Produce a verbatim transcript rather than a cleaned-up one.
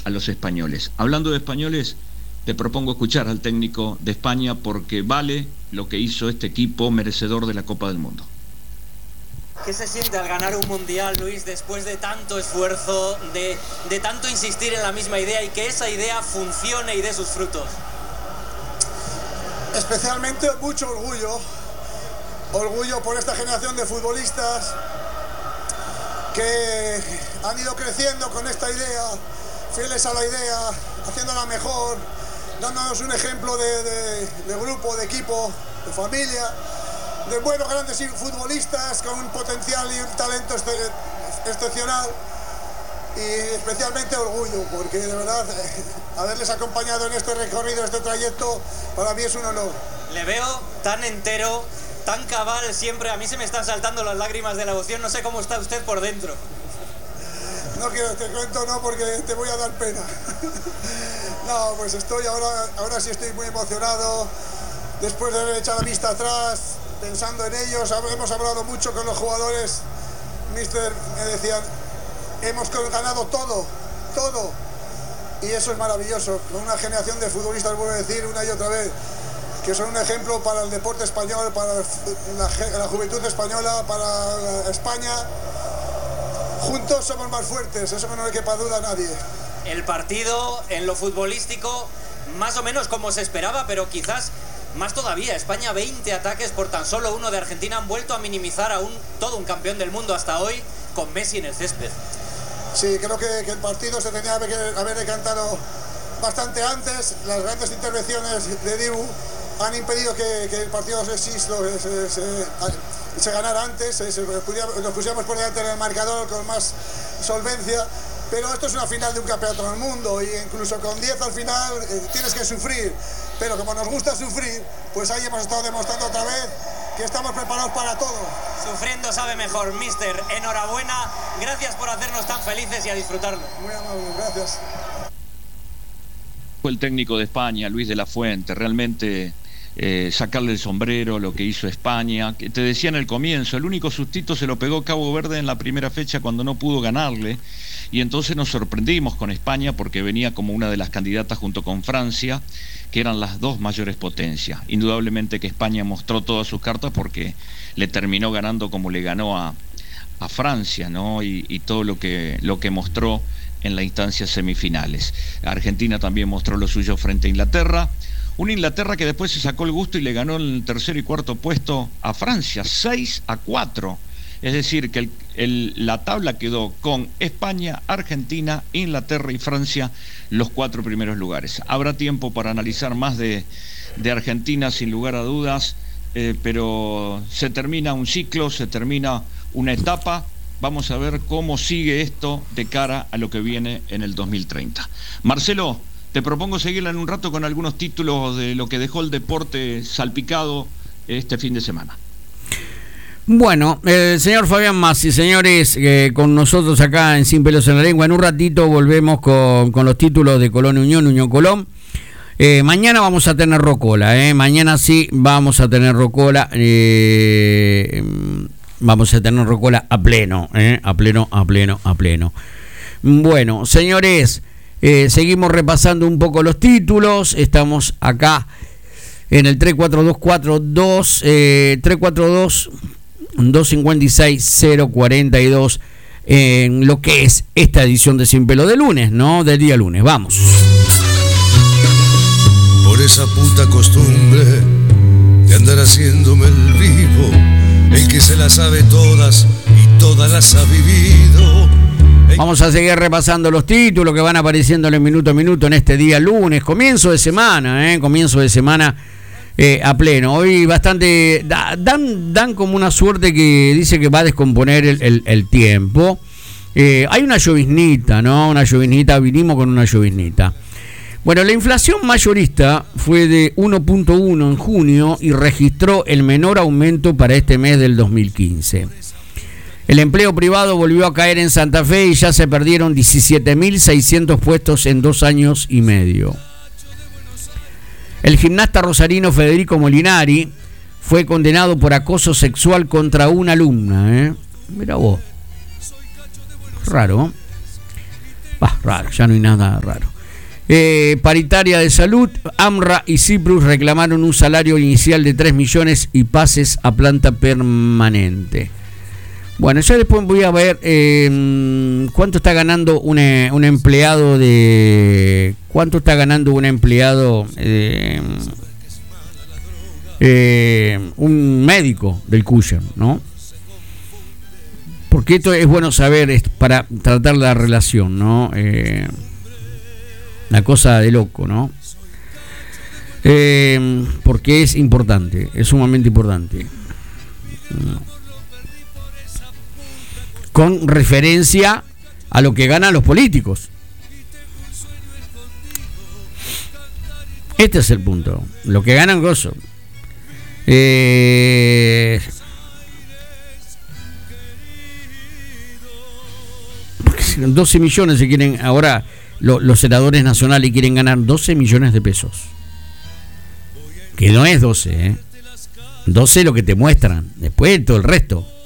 a los españoles. Hablando de españoles, te propongo escuchar al técnico de España porque vale lo que hizo este equipo merecedor de la Copa del Mundo. ¿Qué se siente al ganar un mundial, Luis, después de tanto esfuerzo, de, de tanto insistir en la misma idea y que esa idea funcione y dé sus frutos? Especialmente mucho orgullo, orgullo por esta generación de futbolistas que han ido creciendo con esta idea, fieles a la idea, haciéndola mejor, dándonos un ejemplo de, de, de grupo, de equipo, de familia, de buenos grandes futbolistas con un potencial y un talento ex excepcional, y especialmente orgullo, porque de verdad haberles acompañado en este recorrido, este trayecto, para mí es un honor. Le veo tan entero, tan cabal siempre, a mí se me están saltando las lágrimas de la emoción, no sé cómo está usted por dentro. No quiero, te cuento no, porque te voy a dar pena. No, pues estoy ahora, ahora sí estoy muy emocionado, después de haber echado la vista atrás, pensando en ellos. Hemos hablado mucho con los jugadores. Mister me decían, hemos ganado todo, todo, y eso es maravilloso, con una generación de futbolistas, vuelvo a decir una y otra vez, que son un ejemplo para el deporte español, para la, la juventud española, para España. Juntos somos más fuertes, eso no le quepa duda a nadie. El partido en lo futbolístico, más o menos como se esperaba, pero quizás más todavía. España, veinte ataques por tan solo uno de Argentina, han vuelto a minimizar a un, todo un campeón del mundo hasta hoy, con Messi en el césped. Sí, creo que, que el partido se tenía que haber decantado bastante antes. Las grandes intervenciones de Dibu han impedido que, que el partido se, se, se, se, se ganara antes, se, se, nos pusiéramos por delante en el marcador con más solvencia, pero esto es una final de un campeonato del mundo, y incluso con diez al final eh, tienes que sufrir, pero como nos gusta sufrir, pues ahí hemos estado demostrando otra vez que estamos preparados para todo. Sufriendo sabe mejor, mister. Enhorabuena, gracias por hacernos tan felices y a disfrutarlo. Muy amable, gracias. Fue el técnico de España, Luis de la Fuente, realmente eh, sacarle el sombrero lo que hizo España. Que te decía en el comienzo, el único sustito se lo pegó Cabo Verde en la primera fecha cuando no pudo ganarle, y entonces nos sorprendimos con España porque venía como una de las candidatas junto con Francia, que eran las dos mayores potencias. Indudablemente que España mostró todas sus cartas porque le terminó ganando como le ganó a, a Francia, ¿no? Y, y todo lo que, lo que mostró en las instancias semifinales. Argentina también mostró lo suyo frente a Inglaterra, una Inglaterra que después se sacó el gusto y le ganó el tercer y cuarto puesto a Francia, seis a cuatro. Es decir, que el, el, la tabla quedó con España, Argentina, Inglaterra y Francia los cuatro primeros lugares. Habrá tiempo para analizar más de, de Argentina, sin lugar a dudas, eh, pero se termina un ciclo, se termina una etapa. Vamos a ver cómo sigue esto de cara a lo que viene en el dos mil treinta. Marcelo, te propongo seguirla en un rato con algunos títulos de lo que dejó el deporte salpicado este fin de semana. Bueno, el señor Fabián Massi, señores, eh, con nosotros acá en Sin Pelos en la Lengua. En un ratito volvemos con, con los títulos de Colón Unión, Unión Colón. Eh, mañana vamos a tener Rocola, eh. Mañana sí vamos a tener Rocola. Eh, vamos a tener Rocola a pleno, eh. A pleno, a pleno, a pleno. Bueno, señores, eh, seguimos repasando un poco los títulos. Estamos acá en el tres cuatro dos cuatro dos, eh, tres cuatro dos dos cinco seis cero cuatro dos en lo que es esta edición de Sin Pelo de lunes, ¿no? Del día lunes, vamos. Por esa puta costumbre de andar haciéndome el vivo, el que se las sabe todas y todas las ha vivido. Vamos a seguir repasando los títulos que van apareciendo en minuto a minuto en este día lunes, comienzo de semana, ¿eh? Comienzo de semana Eh, a pleno. Hoy bastante da, dan, dan como una suerte que dice que va a descomponer el, el, el tiempo. Eh, hay una lloviznita, ¿no? Una lloviznita, vinimos con una lloviznita. Bueno, la inflación mayorista fue de uno punto uno en junio y registró el menor aumento para este mes del dos mil quince. El empleo privado volvió a caer en Santa Fe y ya se perdieron diecisiete mil seiscientos puestos en dos años y medio. El gimnasta rosarino Federico Molinari fue condenado por acoso sexual contra una alumna, ¿eh? Mira vos. Raro. Ah, raro, ya no hay nada raro. Eh, paritaria de salud, AMRA y Cyprus reclamaron un salario inicial de tres millones y pases a planta permanente. Bueno, ya después voy a ver eh, cuánto está ganando un, un empleado de... ¿Cuánto está ganando un empleado... Eh, eh, un médico del Cuyen, ¿no? Porque esto es bueno saber es para tratar la relación, ¿no? Eh, la cosa de loco, ¿no? Eh, porque es importante, es sumamente importante. Con referencia a lo que ganan los políticos. Este es el punto. Lo que ganan gozo. Eh, doce millones se quieren ahora lo, los senadores nacionales quieren ganar doce millones de pesos, que no es doce, ¿eh? doce lo que te muestran, después todo el resto.